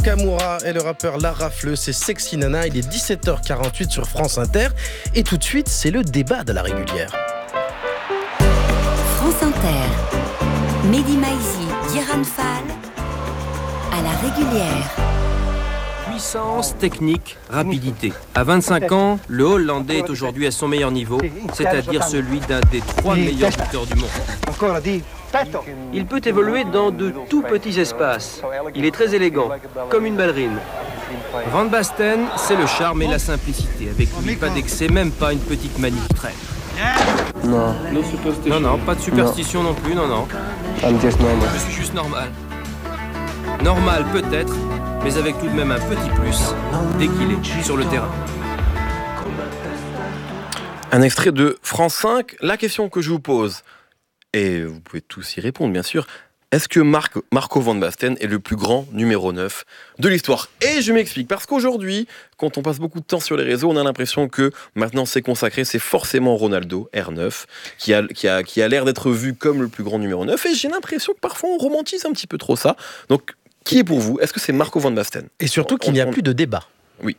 Nakamura et le rappeur La Rafle, c'est Sexy Nana, il est 17h48 sur France Inter. Et tout de suite, c'est le débat de la régulière. France Inter, Mehdi Maizi, Guérin Fall, à la régulière. Puissance, technique, rapidité. À 25 ans, le Hollandais est aujourd'hui à son meilleur niveau, c'est-à-dire celui d'un des 3 meilleurs buteurs du monde. Il peut évoluer dans de tout petits espaces. Il est très élégant, comme une ballerine. Van Basten, c'est le charme et la simplicité. Avec lui, pas d'excès, même pas une petite manie qui traîne. Non, pas de superstition non plus, non. Je suis juste normal. Normal peut-être, mais avec tout de même un petit plus, dès qu'il est sur le terrain. Un extrait de France 5. La question que je vous pose, et vous pouvez tous y répondre bien sûr, est-ce que Marco Van Basten est le plus grand numéro 9 de l'histoire ? Et je m'explique, parce qu'aujourd'hui, quand on passe beaucoup de temps sur les réseaux, on a l'impression que maintenant c'est consacré, c'est forcément Ronaldo, R9, qui a l'air d'être vu comme le plus grand numéro 9, et j'ai l'impression que parfois on romantise un petit peu trop ça. Donc, qui est pour vous ? Est-ce que c'est Marco Van Basten ? Et surtout qu'il n'y a plus de débat. Oui.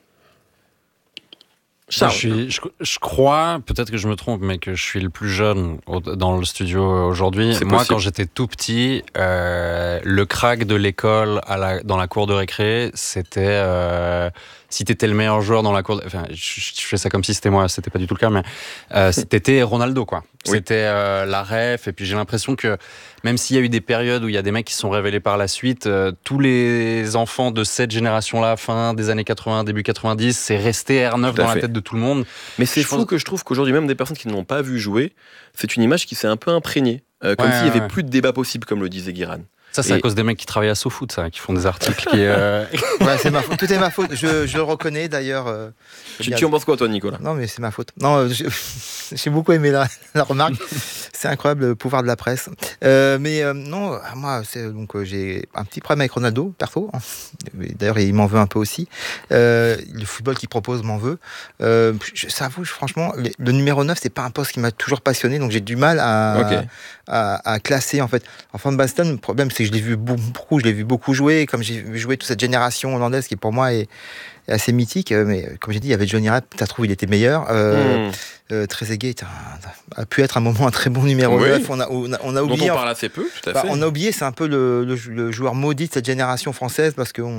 Charles. Je crois, peut-être que je me trompe, mais que je suis le plus jeune dans le studio aujourd'hui. C'est moi, possible. quand j'étais tout petit, le crack de l'école dans la cour de récré, c'était si t'étais le meilleur joueur dans la cour. Enfin, je fais ça comme si c'était moi, c'était pas du tout le cas, mais t'étais Ronaldo, quoi. Oui. C'était la ref. Et puis j'ai l'impression que même s'il y a eu des périodes où il y a des mecs qui sont révélés par la suite, tous les enfants de cette génération-là, fin des années 80, début 90, c'est resté R9 dans la tête de tout le monde. Mais c'est fou que je trouve qu'aujourd'hui, même des personnes qui ne l'ont pas vu jouer, c'est une image qui s'est un peu imprégnée. Comme s'il n'y avait plus de débat possible, comme le disait Guérin. Ça, c'est à cause des mecs qui travaillent à SoFoot, ça, qui font des articles qui... Ouais, c'est ma faute. Tout est ma faute. Je le reconnais d'ailleurs. Tu en penses quoi, toi, Nicolas ? Non, mais c'est ma faute. Non, j'ai beaucoup aimé la remarque. C'est incroyable le pouvoir de la presse. Non, moi, j'ai un petit problème avec Ronaldo, perso. D'ailleurs, il m'en veut un peu aussi. Le football qu'il propose m'en veut. J'avoue, franchement, le numéro 9, c'est pas un poste qui m'a toujours passionné, donc j'ai du mal à classer, en fait. Enfin, Van Basten, le problème, c'est que je l'ai vu beaucoup jouer, comme j'ai vu jouer toute cette génération hollandaise qui, pour moi, est assez mythique, mais comme j'ai dit, il y avait Johnny Rep, t'as trouvé, il était meilleur. Trezeguet a pu être un moment un très bon numéro 9. On a oublié. Dont on parle assez peu, tout à fait. On a oublié, c'est un peu le joueur maudit de cette génération française, parce que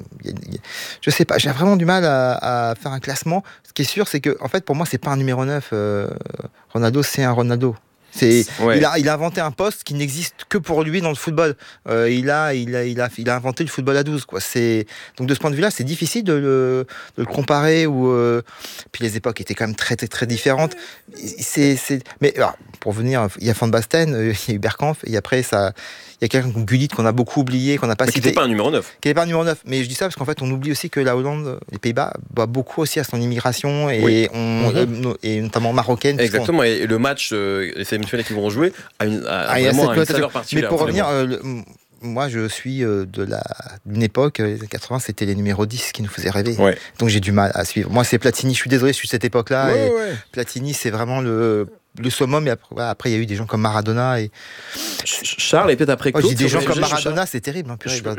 je sais pas, j'ai vraiment du mal à faire un classement. Ce qui est sûr, c'est que, en fait, pour moi, c'est pas un numéro 9. Ronaldo, c'est un Ronaldo. Il a inventé un poste qui n'existe que pour lui dans le football. Il a inventé le football à 12, quoi. Donc de ce point de vue-là, c'est difficile de le comparer. Puis les époques étaient quand même très, très, très différentes. Mais alors, pour venir, il y a Van Basten, il y a eu Bergkamp, et après il y a quelqu'un comme Gullit qu'on a beaucoup oublié, qu'on n'a pas cité. Qui n'était pas un numéro 9. Qui n'était pas un numéro 9. Mais je dis ça parce qu'en fait, on oublie aussi que la Hollande, les Pays-Bas, boit beaucoup aussi à son immigration, et notamment marocaine. Exactement, et le match, les semi-finales qui vont jouer, a vraiment une saveur particulière. Mais pour revenir, moi, je suis d'une époque, les années 80, c'était les numéros 10 qui nous faisaient rêver. Ouais. Donc j'ai du mal à suivre. Moi, c'est Platini, je suis désolé, je suis de cette époque-là. Platini, c'est vraiment le summum. Et après, il y a eu des gens comme Maradona. Charles, et peut-être après Claude. Des gens comme Maradona, c'est terrible.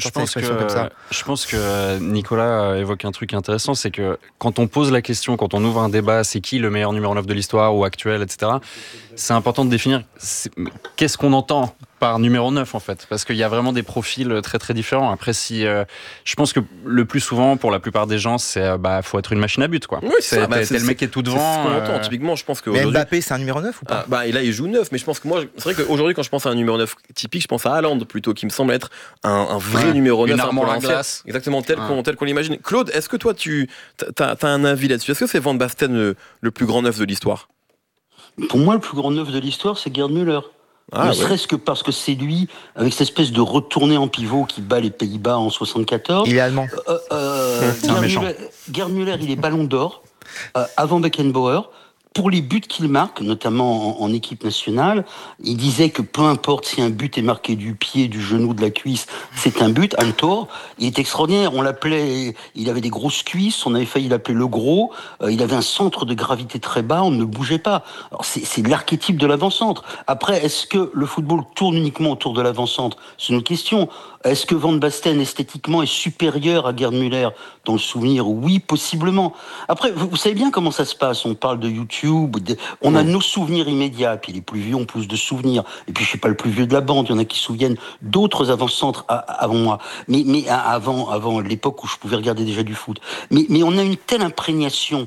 Je pense que Nicolas évoque un truc intéressant, c'est que quand on pose la question, quand on ouvre un débat, c'est qui le meilleur numéro 9 de l'histoire ou actuel, etc., c'est important de définir qu'est-ce qu'on entend par numéro 9, en fait, parce qu'il y a vraiment des profils très très différents. Après, je pense que le plus souvent, pour la plupart des gens, c'est faut être une machine à but, quoi. Oui, c'est le mec qui est tout devant. C'est ce qu'on entend. Typiquement, je pense que mais Mbappé, c'est un numéro 9 ou pas ? Et là, il joue 9, mais je pense que moi, c'est vrai qu'aujourd'hui, quand je pense à un numéro 9 typique, je pense à Haaland plutôt, qui me semble être un vrai numéro 9. Une armoire à glace. Exactement, tel qu'on l'imagine. Claude, est-ce que toi, t'as un avis là-dessus ? Est-ce que c'est Van Basten le plus grand 9 de l'histoire ? Pour moi, le plus grand 9 de l'histoire, c'est Gerd Müller. Ne serait-ce que parce que c'est lui, avec cette espèce de retournée en pivot qui bat les Pays-Bas en 74. Il est allemand. Gerd Müller, il est ballon d'or, avant Beckenbauer. pour les buts qu'il marque, notamment en équipe nationale, il disait que peu importe si un but est marqué du pied, du genou, de la cuisse, c'est un but, un tor. Il est extraordinaire. On l'appelait, il avait des grosses cuisses, on avait failli l'appeler le gros. Il avait un centre de gravité très bas, on ne bougeait pas. Alors c'est l'archétype de l'avant-centre. Après, est-ce que le football tourne uniquement autour de l'avant-centre ? C'est une question. Est-ce que Van Basten, esthétiquement, est supérieur à Gerd Müller ? Dans le souvenir, oui, possiblement. Après, vous savez bien comment ça se passe. On parle de YouTube, on a nos souvenirs immédiats, puis les plus vieux ont plus de souvenirs. Et puis je suis pas le plus vieux de la bande, il y en a qui se souviennent d'autres avant-centres avant moi. Mais avant l'époque où je pouvais regarder déjà du foot. Mais on a une telle imprégnation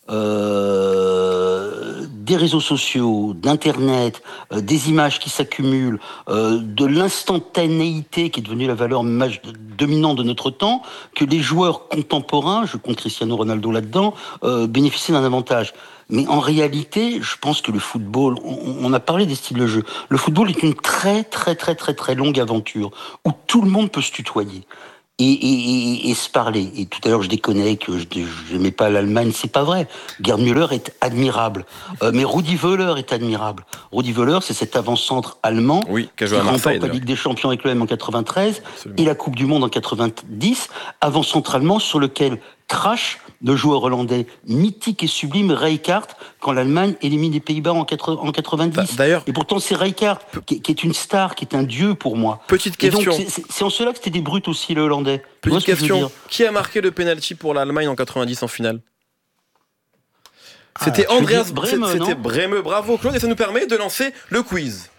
des réseaux sociaux, d'internet, des images qui s'accumulent, de l'instantanéité qui est devenue la valeur dominante de notre temps, que les joueurs contemporains, je compte Cristiano Ronaldo là-dedans, bénéficient d'un avantage. Mais en réalité, je pense que le football, on a parlé des styles de jeu, le football est une très très très très très longue aventure où tout le monde peut se tutoyer. Et se parler. Et tout à l'heure, je déconnais que je n'aimais pas l'Allemagne. C'est pas vrai. Gerd Müller est admirable. Mais Rudi Völler est admirable. Rudi Völler, c'est cet avant-centre allemand qui remporte la Ligue des Champions avec l'OM en 93 et la Coupe du Monde en 90. Avant-centre allemand sur lequel crache le joueur hollandais mythique et sublime Rijkaard quand l'Allemagne élimine les Pays-Bas en 90. D'ailleurs, et pourtant c'est Rijkaard qui est une star, qui est un dieu pour moi. Petite question. Donc, c'est en cela que c'était des brutes aussi le Hollandais. Petite question. Qui a marqué le penalty pour l'Allemagne en 90 en finale ? C'était Andreas Brehme. C'était Brehme. Bravo Claude, et ça nous permet de lancer le quiz.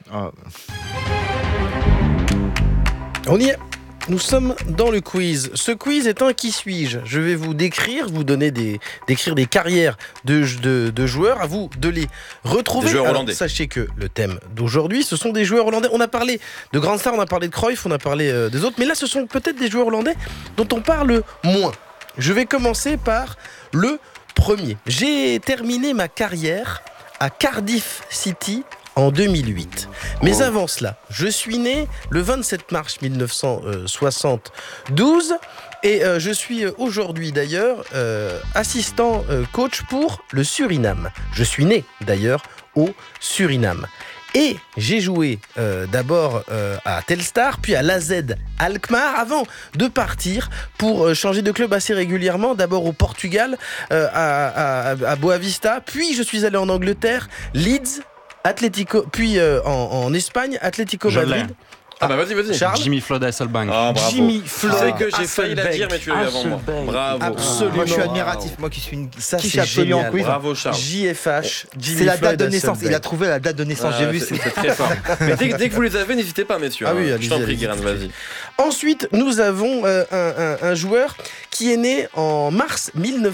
On y est. Nous sommes dans le quiz. Ce quiz est un qui suis-je. Je vais vous décrire, vous donner décrire des carrières de joueurs, à vous de les retrouver. Des joueurs hollandais. Sachez que le thème d'aujourd'hui, ce sont des joueurs hollandais. On a parlé de grandes stars, on a parlé de Cruyff, on a parlé des autres, mais là ce sont peut-être des joueurs hollandais dont on parle moins. Je vais commencer par le premier. J'ai terminé ma carrière à Cardiff City en 2008. Mais avant cela, je suis né le 27 mars 1972 et je suis aujourd'hui d'ailleurs assistant coach pour le Suriname. Je suis né d'ailleurs au Suriname. Et j'ai joué d'abord à Telstar, puis à l'AZ Alkmaar, avant de partir pour changer de club assez régulièrement, d'abord au Portugal, à Boavista, puis je suis allé en Angleterre, Leeds, Atlético, puis en Espagne, Atlético Madrid. Ah bah vas-y. Charles. Jimmy Floyd Hasselbank. Ah, bravo. Jimmy Floyd. C'est que j'ai failli la dire, mais tu l'as dit avant moi. Bravo. Absolument. Moi, je suis admiratif. Moi qui suis une Ça, quiche c'est absolue en génial. quiz. Bravo Charles. JFH, Jimmy C'est la Floyd date de naissance. Hasselbank. Il a trouvé la date de naissance. J'ai vu. C'est très fort. Mais dès que vous les avez, n'hésitez pas, messieurs. Ah oui, je t'en prie, Guérin, vas-y. Ensuite, nous avons un joueur qui est né en mars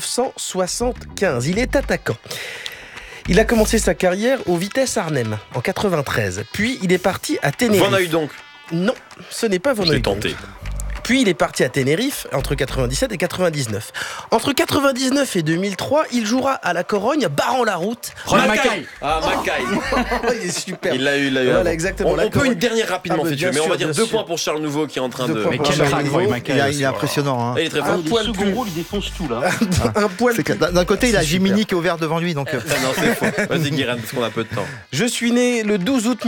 1975. Il est attaquant. Il a commencé sa carrière au Vitesse Arnhem en 93. Puis il est parti à Tenerife. Van Hooijdonk. Non, ce n'est pas Van Hooijdonk. Je l'ai tenté. Puis il est parti à Tenerife entre 97 et 99. Entre 99 et 2003, il jouera à la Corogne, barrant la route. Mackay. Ah, Mackay. Il est super. Il l'a eu. Voilà, exactement. On peut une dernière rapidement, si tu veux, mais on va dire 2 sûr. points pour Charles Nouveau qui est en train de... Mais quel crack, Il est impressionnant. Il est très fort. Le second rôle, il défonce tout là. Un poil. D'un côté, il a C'est Jiminy qui est ouvert devant lui. Donc, Non, c'est faux. Vas-y, Guérin, parce qu'on a peu de temps. Je suis né le 12 août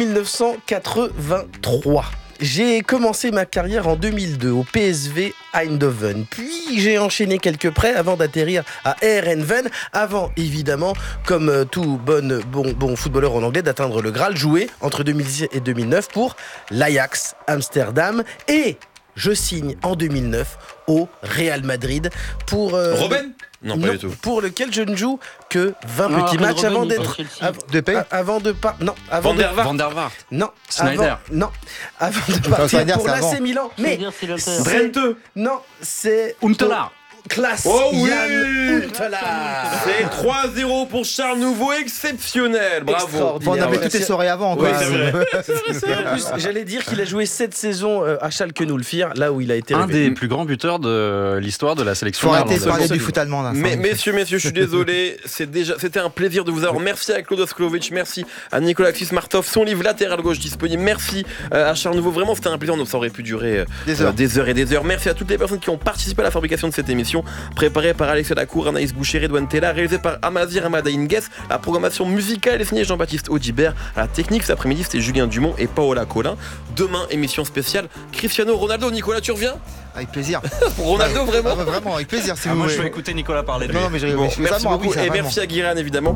1983. J'ai commencé ma carrière en 2002 au PSV Eindhoven. Puis j'ai enchaîné quelques prêts avant d'atterrir à Heerenveen. Avant, évidemment, comme tout bon footballeur en anglais, d'atteindre le Graal, jouer entre 2010 et 2009 pour l'Ajax Amsterdam. Et je signe en 2009 au Real Madrid pour... Robben ? Non, pas du tout. Pour lequel je ne joue que 20 petits matchs avant d'être... Avant de pas... Non, avant de... Van der Vaart. Non. Snyder. Avant de partir pour l'AC Milan. Mais Drenthe. non, c'est Huntelaar. Classe. Oh oui. Yann Huntelaar. C'est 3-0 pour Charles Nouveau, exceptionnel. Bravo. on avait toutes les soirées avant. Oui, Quoi. c'est vrai. En plus, j'allais dire qu'il a joué 7 saisons à Schalke 04, là où il a été Un révélé. des plus grands buteurs de l'histoire de la sélection. Faut arrêter de parler Absolument. du foot allemand. Là, Mais, messieurs, je suis désolé. C'était un plaisir de vous avoir. Merci à Claude Osklovic, merci à Nicolas Martov, son livre latéral gauche disponible. Merci à Charles Nouveau. Vraiment, c'était un plaisir. Ça aurait pu durer des heures et des heures. Merci à toutes les personnes qui ont participé à la fabrication de cette émission. émission préparée par Alexia Lacour, Anaïs Boucher, Edouane Tella, réalisée par Amazir Amada Ingues. La programmation musicale est signée Jean-Baptiste Audibert. À la technique cet après-midi, c'était Julien Dumont et Paola Colin. Demain, émission spéciale Cristiano Ronaldo. Nicolas, tu reviens ? Avec plaisir. Pour Ronaldo, vraiment Vraiment, avec plaisir. Si vous moi, voulez. je vais écouter Nicolas parler de lui. Non, mais merci beaucoup et merci à Guiran, évidemment.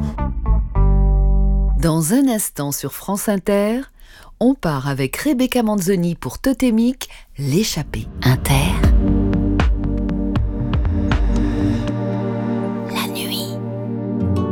Dans un instant sur France Inter, on part avec Rebecca Manzoni pour Totémique, l'échappée. Inter.